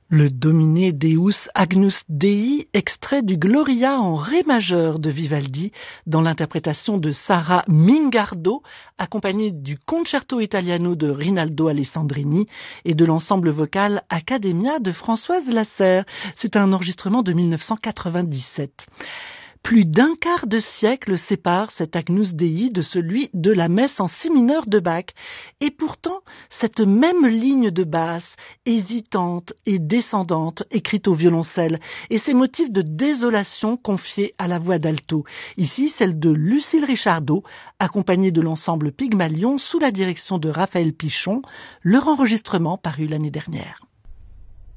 Le Domine Deus Agnus Dei, extrait du Gloria en ré majeur de Vivaldi, dans l'interprétation de Sara Mingardo, accompagnée du Concerto Italiano de Rinaldo Alessandrini et de l'ensemble vocal Accademia de Françoise Lasserre. C'est un enregistrement de 1997. Plus d'un quart de siècle sépare cet Agnus Dei de celui de la messe en si mineur de Bach. Et pourtant, cette même ligne de basse, hésitante et descendante, écrite au violoncelle, et ces motifs de désolation confiés à la voix d'alto. Ici, celle de Lucille Richardot, accompagnée de l'ensemble Pygmalion sous la direction de Raphaël Pichon, leur enregistrement paru l'année dernière.